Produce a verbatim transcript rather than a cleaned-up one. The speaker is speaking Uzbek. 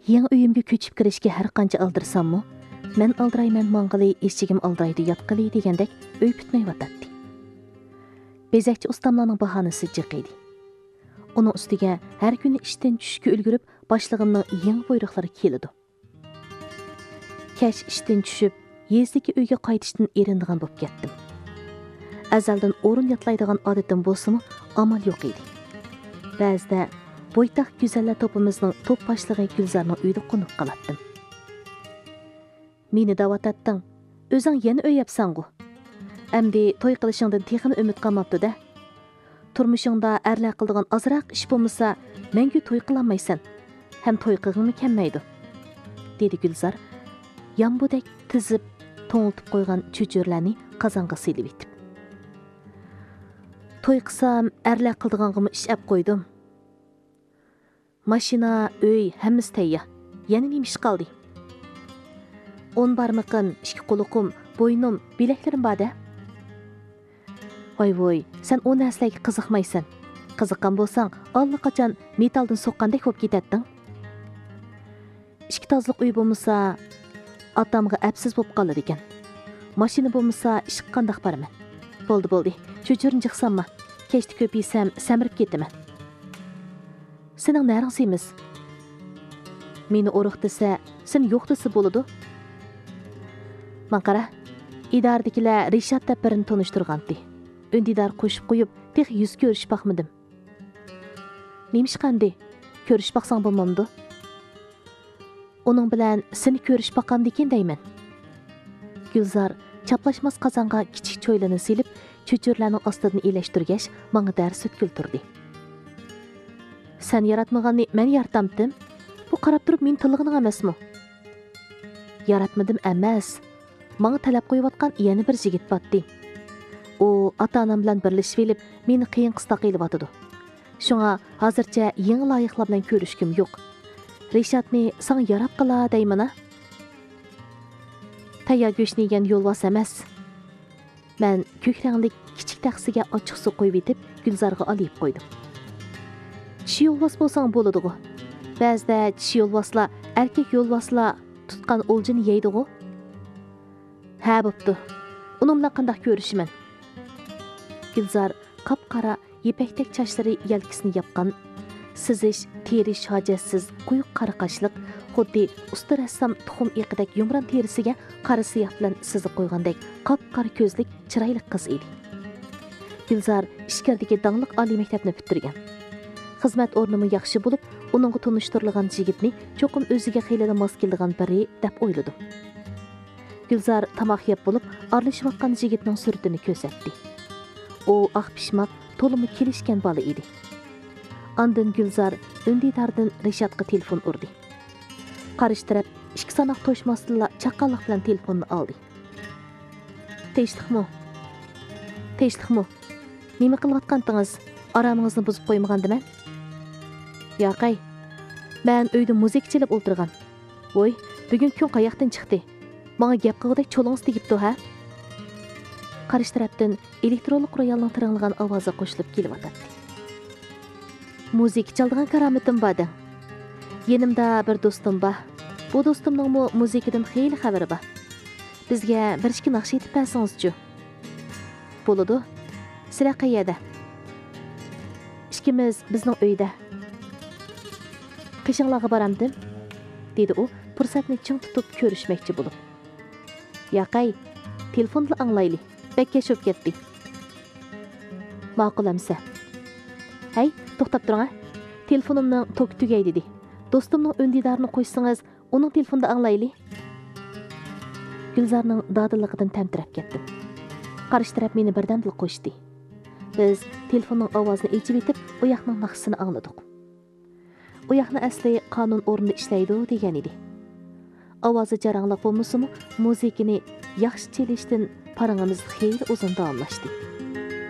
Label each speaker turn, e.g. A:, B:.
A: Yangi uyimga ko'chib kirishga har qancha aldirsammi, men aldirayman mang'ili, eshigim aldiraydi yotqili degandek uy putmayotdi. Bezakchi ustamlarning bahonasi jiqiydi. Uning ustiga har kuni ishdan tushishga ulgurib, boshlig'imning yangi buyruqlari keladi. Kech ishdan tushib, yezdagi uyga qaytishdan erindigan bo'lib ketdim. Azaldan o'rin yotlaydigan odatim bo'lsa-mu, amal yo'q edi. Ba'zida bo'ytaq go'zallar topimizning top boshlig'i Gulzarning uyida qo'nib qolatdim. Meni da'vatatding, o'zing yana uy yapsan-ku. Endi to'y qilishingdan texini umid qilmabdi-da. Turmushingda erlar qildigan azroq ish bo'lmasa, menga to'y qilolmaysan. Ham to'y qilg'imi kelmaydi, dedi Gulzar. Yambudek tizib, to'ngiltib qo'ygan cho'churlarni qozonga silib etib. To'y qilsam, erlar qildiganimni ish ap qo'ydim. Mashina, uy, hammasi tayyor. Yana nima ish qoldi? o'n barmog'im, ikki qo'liqim, bo'ynim, bilaklarim bor-da. Voy-voy, sen o narsalarga qiziqmaysan. Qiziqqan bo'lsang, allaqachon metalldan so'qqandek bo'lib ketading. Ikki tozliq uy bo'lmasa, otamga absiz bo'lib qoladi ekan. Mashina bo'lmasa, ish qandaq baraman. Bo'ldi, bo'ldi. Cho'churni jiqsamma. Kechda ko'p yesam, samirib ketaman. Sening naring semiz. Meni o'roq desa, sen yo'q desa bo'ladi. Man qara, idoradagilar Rishot deb birini tanishtirgandi. Ündidar qo'shib qo'yib, tex yuz ko'rish baqmadim. Nemish qanday? Ko'rish baqsang bo'lmamdi? Uning bilan seni ko'rish baqamdi ekan deyman. Gulzar chaplashmas qozonga kichik cho'ylani silib, cho'churlarning ostidan elashtirgach, menga dars o'tkiltirdi. Sen yaratmaganni men yaratamdim. Bu qarab turib men tillig'ini emasmi? Yaratmadim emas. Menga talab qo'yayotgan yana bir yigit batdi. O ata-onam bilan birlashib elib, meni qiyin qisqa qilib atadi. Shunga hozircha yangi loyiqlar bilan ko'rishkim yo'q. Rishotni sana yarab qila deymana. Tayyor go'shtni yegan yo'lvos emas. Men ko'k rangli kichik taxsiga ochiq suv qo'yib etib, Gulzarga olib qo'ydim. Tishi yo'lvos bo'lsang bo'ladi-ku. Ba'zida tishi yo'lvoslar erkak yo'lvoslar tutgan o'ljini yeydi-ku. Ha, bo'pti. Uning bilan qanday ko'rishiman? Gulzar qap-qara yepakdek chochlari yelkisini yapgan, sizish, terish hojatsiz, quyuq qara qashliq, xuddi usta rassam tuxum eqidek yumron terisiga qora siyoh bilan sizib qo'ygandek qap-qara ko'zlik, chiroyli qiz edi. Gulzar ishkardagi dangliq oliy maktabni bitirgan. Xizmat o'rnimi yaxshi bo'lib, uningga tunishtirilgan yigitni cho'qim o'ziga xiyla mos keladigan biri deb o'yladi. Gulzar tamoq yeb bo'lib, aralashayotgan yigitning suratini ko'rsatdi. O oq pishmoq, to'limi kelishgan bola edi. Ondan Gulzar Undidardan Rishotga telefon urdi. Qarishtirib, ikki sanoq to'shmasdilla chaqqonlik bilan telefonni oldi. Tinchlikmi? Tinchlikmi? Nima qilayotganingiz? Aramingizni buzib qo'ymagandiman? Yo'qay. Men uyda muzika chalib o'tirgan. Voy, bugun kun qayoqdan chiqdi? Menga gap qilgudek cho'lingiz tegibdi, ha? Qarish tarafdan elektronlik royalning tiringlagan ovozi qo'shilib kelyotdi. Muzika chaldigan karomatim bor. Yenimda bir do'stim bor. Bu do'stimning muzikadan xeyli xabari bor. Bizga bir ikki naqsh etib bersangiz-chi. Bo'ladi. Sizlar qayerda? Ikkimiz bizning uyda. Qishinglarga boramdim, dedi u, fursatni ching tutib ko'rishmoqchi bo'lib. Yo'qay, telefonda anglayli. Bekka sho'p ketdi. Ma'qulamsa. Hey, to'xtab turing. Telefonimning tok tugay dedi. Do'stimning undidarini qo'ysangiz, uning telefonda anglayli. Gulzarning dadilligidan tamtirab ketdim. Qarishtirib meni birdamdil qo'shdi. Biz telefonning ovozini echib etib, u yoqning naqsini angladik. U yoqni asli qonun o'rnida ishlaydi degan edi. Ovozi jarangliq bo'lmasa-mu, muzikani yaxshi chelishdan parangimiz xeyli uzun davomlashdi.